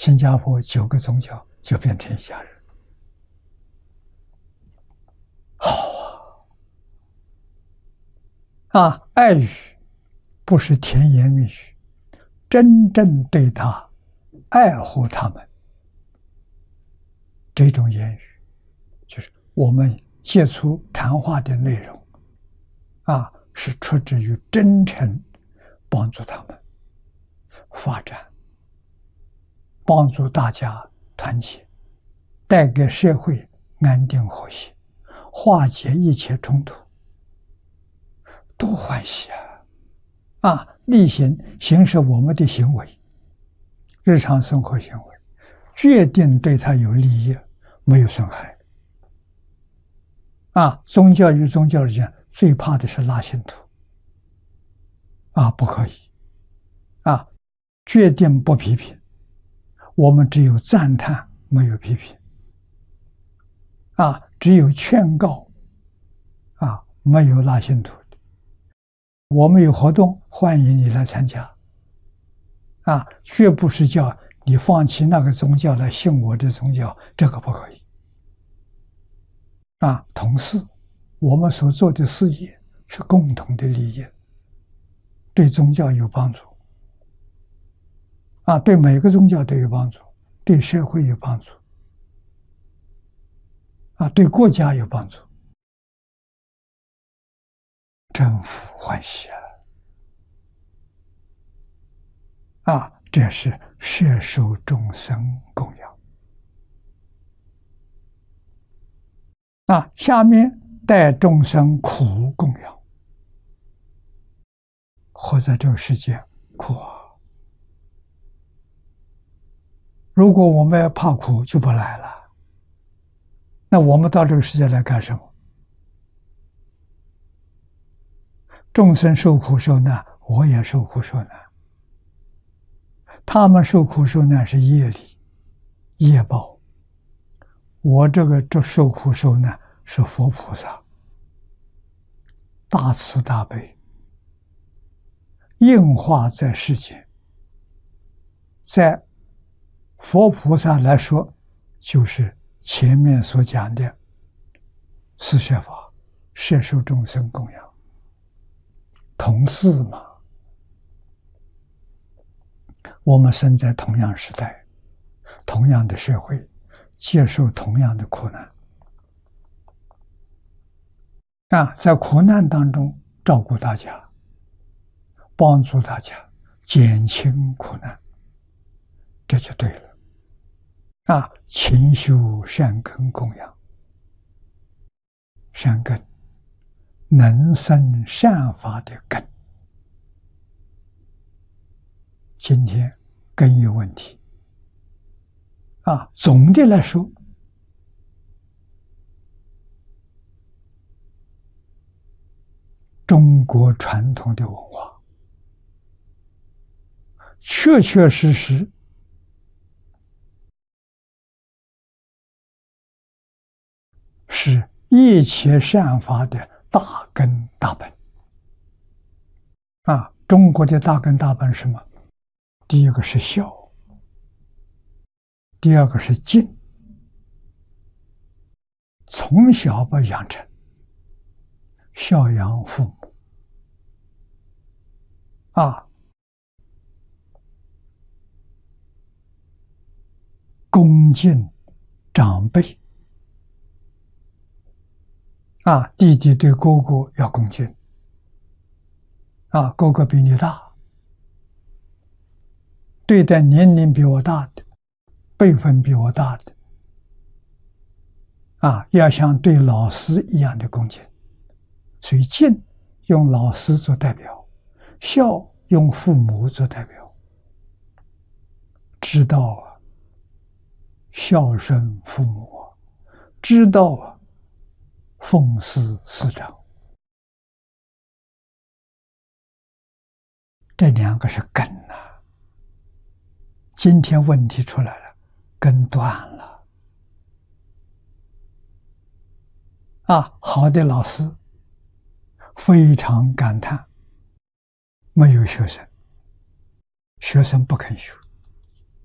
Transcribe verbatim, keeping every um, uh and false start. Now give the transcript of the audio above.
新加坡九个宗教就变成一家人。好啊！啊，爱语不是甜言蜜语，真正对他爱护他们，这种言语就是我们接触谈话的内容啊，是出自于真诚，帮助他们发展，帮助大家团结，带给社会安定和谐，化解一切冲突，多欢喜啊！啊，例行行使我们的行为，日常生活行为，决定对他有利益，没有损害。啊，宗教与宗教之间最怕的是拉信徒。啊，不可以。啊，决定不批评，我们只有赞叹，没有批评。啊，只有劝告，啊，没有拉信徒的。我们有活动，欢迎你来参加。啊，绝不是叫你放弃那个宗教来信我的宗教，这个不可以。啊，同事，我们所做的事业是共同的利益，对宗教有帮助。啊，对每个宗教都有帮助，对社会有帮助。啊，对国家有帮助。政府欢喜啊！啊，这是摄受众生供养。啊，下面带众生苦供养。活在这个世界苦啊！如果我们怕苦，就不来了。那我们到这个世界来干什么？众生受苦受难，我也受苦受难。他们受苦受难是业力、业报，我这个这受苦受难是佛菩萨大慈大悲应化在世间。在佛菩萨来说，就是前面所讲的四摄法，摄受众生供养，同事嘛。我们生在同样时代，同样的社会，接受同样的苦难。啊，在苦难当中照顾大家，帮助大家，减轻苦难，这就对了。啊，勤修善根供养，善根能生善法的根。今天根有问题。啊，总的来说，中国传统的文化确确实实是一切善法的大根大本。啊，中国的大根大本是什么？第一个是孝，第二个是敬，从小把养成，孝养父母。啊，恭敬长辈。啊，弟弟对哥哥要恭敬。啊，哥哥比你大，对待年龄比我大的，辈分比我大的，啊，要像对老师一样的恭敬。所以敬用老师做代表，孝用父母做代表。知道啊，孝顺父母啊，知道啊，奉事师长。这两个是根呐、啊。今天问题出来了，根断了。啊，好的老师非常感叹，没有学生，学生不肯学。